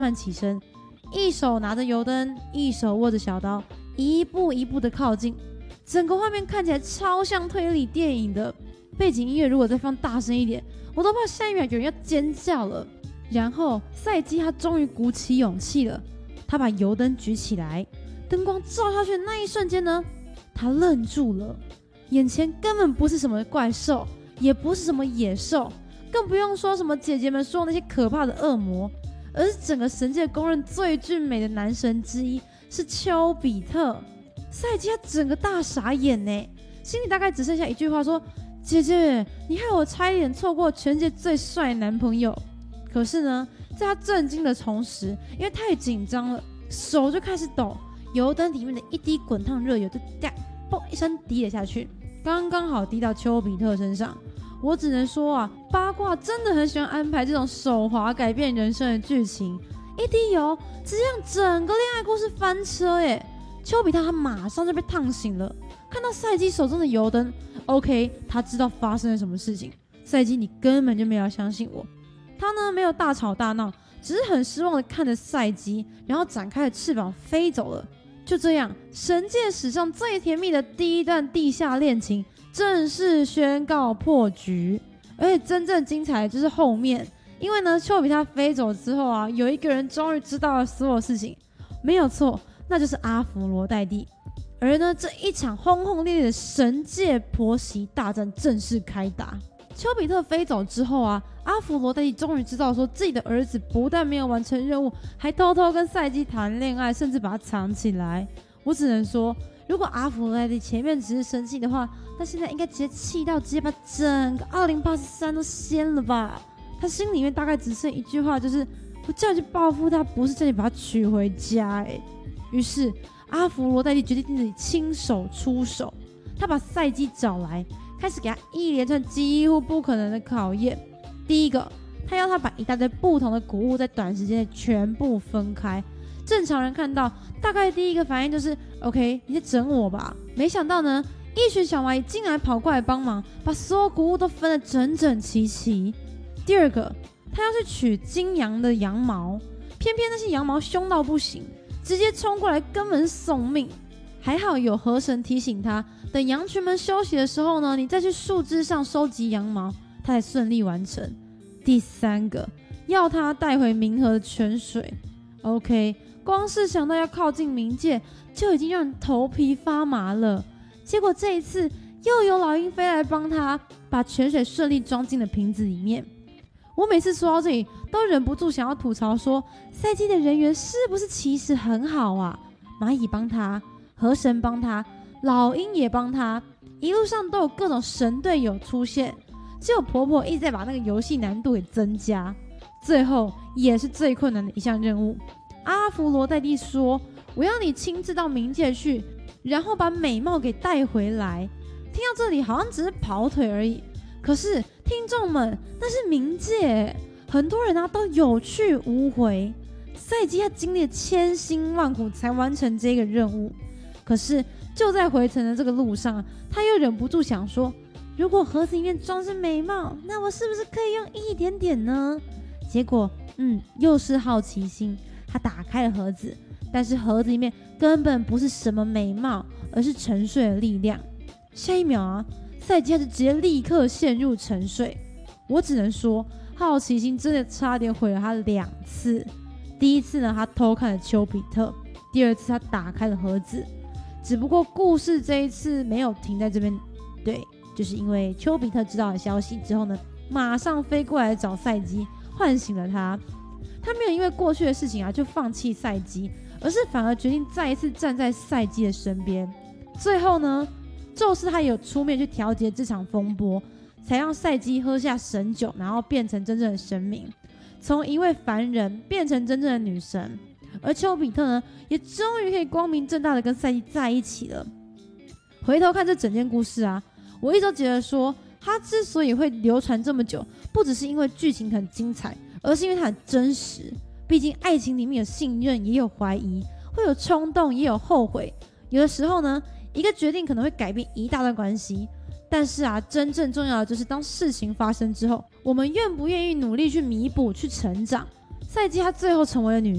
慢起身，一手拿着油灯，一手握着小刀，一步一步的靠近。整个画面看起来超像推理电影的，背景音乐如果再放大声一点，我都怕下一秒有人要尖叫了。然后赛基他终于鼓起勇气了，他把油灯举起来，灯光照下去的那一瞬间呢，他愣住了，眼前根本不是什么怪兽，也不是什么野兽，更不用说什么姐姐们说的那些可怕的恶魔，而是整个神界公认最俊美的男神之一，是丘比特。赛基他整个大傻眼呢，心里大概只剩下一句话说：姐姐，你害我差一点错过全世界最帅的男朋友。可是呢，在他震惊的同时，因为太紧张了，手就开始抖，油灯里面的一滴滚烫热油就嘣一声滴了下去，刚刚好滴到丘比特身上。我只能说啊，八卦真的很喜欢安排这种手滑改变人生的剧情，一滴油直接让整个恋爱故事翻车耶！丘比特他马上就被烫醒了，看到赛基手中的油灯 ，OK， 他知道发生了什么事情。赛基，你根本就没有相信我。他呢没有大吵大闹，只是很失望的看着赛基，然后展开了翅膀飞走了。就这样，神界史上最甜蜜的第一段地下恋情正式宣告破局。而且真正精彩的就是后面，因为呢丘比特飞走之后啊，有一个人终于知道了所有事情，没有错，那就是阿佛罗代蒂。而呢这一场轰轰烈烈的神界婆媳大战正式开打。丘比特飞走之后啊，阿佛罗代蒂终于知道说自己的儿子不但没有完成任务，还偷偷跟赛基谈恋爱，甚至把他藏起来。我只能说，如果阿佛罗代蒂前面只是生气的话，他现在应该直接气到直接把整个2083都掀了吧。他心里面大概只剩一句话，就是我叫你去报复他，不是叫你把他娶回家。于是阿佛罗代蒂决定自己亲手出手，他把赛基找来，开始给他一连串几乎不可能的考验。第一个，他要他把一大堆不同的谷物在短时间内全部分开。正常人看到，大概第一个反应就是 OK， 你在整我吧。没想到呢，一群小蚂蚁竟然跑过来帮忙，把所有谷物都分得整整齐齐。第二个，他要去取金羊的羊毛，偏偏那些羊毛凶到不行，直接冲过来根本是送命。还好有河神提醒他，等羊群们休息的时候呢，你再去树枝上收集羊毛，他才顺利完成。第三个，要他带回冥河的泉水。 OK， 光是想到要靠近冥界就已经让人头皮发麻了，结果这一次又有老鹰飞来帮他把泉水顺利装进了瓶子里面。我每次说到这里都忍不住想要吐槽说，赛基的人缘是不是其实很好啊？蚂蚁帮他，河神帮他，老鹰也帮他，一路上都有各种神队友出现，只有婆婆一直在把那个游戏难度给增加。最后也是最困难的一项任务，阿佛罗代蒂说，我要你亲自到冥界去，然后把美貌给带回来。听到这里好像只是跑腿而已，可是听众们，那是冥界，很多人都有去无回。赛基他经历了千辛万苦才完成这个任务，可是就在回程的这个路上，他又忍不住想说，如果盒子里面装是美貌，那我是不是可以用一点点呢？结果又是好奇心，他打开了盒子，但是盒子里面根本不是什么美貌，而是沉睡的力量。下一秒啊，赛基就直接立刻陷入沉睡。我只能说，好奇心真的差点毁了他2次。第一次呢，他偷看了丘比特；第二次他打开了盒子。只不过故事这一次没有停在这边，对，就是因为丘比特知道了消息之后呢，马上飞过来找赛基，唤醒了他。他没有因为过去的事情就放弃赛基，而是反而决定再一次站在赛基的身边。最后呢，宙斯他也有出面去调节这场风波，才让赛基喝下神酒，然后变成真正的神明，从一位凡人变成真正的女神。而丘比特呢，也终于可以光明正大的跟赛基在一起了。回头看这整件故事我一直都觉得说，它之所以会流传这么久，不只是因为剧情很精彩，而是因为它很真实。毕竟爱情里面有信任，也有怀疑，会有冲动，也有后悔。有的时候呢，一个决定可能会改变一大段关系。但是真正重要的就是当事情发生之后，我们愿不愿意努力去弥补、去成长。 赛季她最后成为了女